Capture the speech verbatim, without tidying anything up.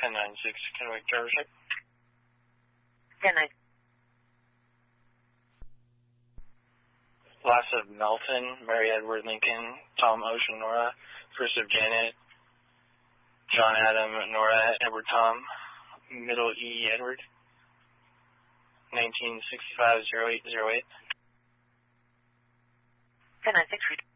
ten nine six, Kennewick driver check. ten nine. Last of Melton, Mary Edward Lincoln, Tom Ocean Nora, first of Janet, John Adam Nora, Edward Tom, middle E Edward, nineteen sixty-five oh eight oh eight. ten nine six.